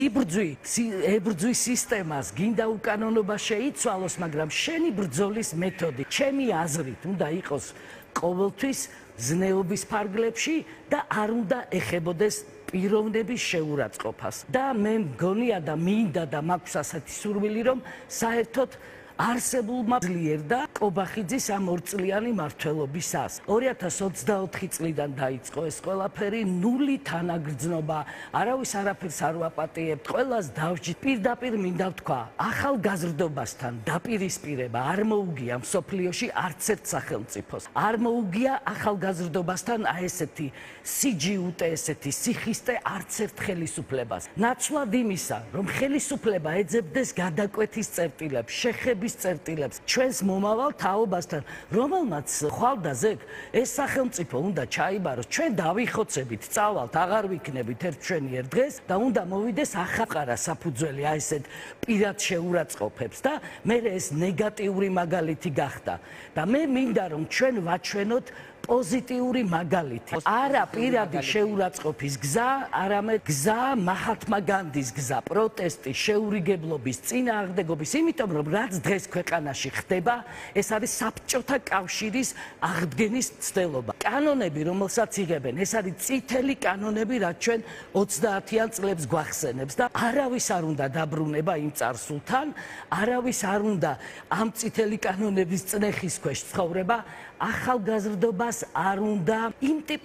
ებრძვის სისტემას გინდა უკანონობა შეიცვალოს, მაგრამ შენი ბრძოლის მეთოდი, ჩემი აზრით, უნდა იყოს ყოველთვის ზნეობის ფარგლებში და არ უნდა ეხებოდეს პიროვნების შეურაცხყოფას. და მე მგონია და მინდა და მაქვს ასეთი სურვილი, რომ საერთოდ არსებულმა ძლიერდა კობახიძის ამ 2 წლიანი მმართველობისას. 2024 წლიდან დაიწყო ეს ყველაფერი, ნული თანაგრძნობა, არავის არაფერს არ ვაპატიებთ, ყველას დავჯით. პირდაპირ მინდა ვთქვა, ახალგაზრდობასთან დაპირისპირება არ მოუგია მსოფლიოში არც ერთ სახელმწიფოს. არ მოუგია ახალგაზრდობასთან ესეთი სიჯიუტე, ესეთი სიხისტე არც ერთ ხელისუფლებას. ნაცვლად იმისა, რომ ხელისუფლება ეძებდეს გადაკვეთის წერტილებს, შეხების წერტილებს ჩვენს მომავალ თაობასთან, რომელმაც ხვალდაზე ეს სახელმწიფო უნდა ჩაიბაროს, ჩვენ დავიხოცებით, წავალთ, აღარ ვიქნებით ერთ ჩვენიერ დღეს და უნდა მოვიდეს ახალყარა საფუძველი ესეთ პირად შეურაცხყოფებს და მე ეს ნეგატიური მაგალითი გახდა და მე მინდა რომ ჩვენ ვაჩვენოთ პოზიტიური მაგალითი. არა პირადი შეურაცხყოფის გზა, არამედ გზა მაჰათმა განდის გზა, პროტესტის, შეურიგებლობის, წინააღმდეგობის, იმიტომ რომ რაც დღეს ქვეყანაში ხდება, ეს არის საბჭოთა კავშირის აღდგენის ცდელობა. კანონები, რომელსაც იღებენ, ეს არის წითელი კანონები, რაც ჩვენ 30-იან წლებს გვახსენებს და არავის არ უნდა დაბრუნება იმ წარსულთან, არავის არ უნდა ამ წითელი კანონების წნეხის ქვეშ ცხოვრება, ახალგაზრდობას არ უნდა იმ